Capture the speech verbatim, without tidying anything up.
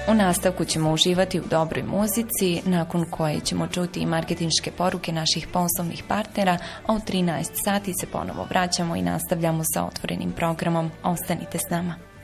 U nastavku ćemo uživati u dobroj muzici, nakon koje ćemo čuti i marketinške poruke naših poslovnih partnera, a u trinaest sati se ponovo vraćamo i nastavljamo sa otvorenim programom. Ostanite s nama.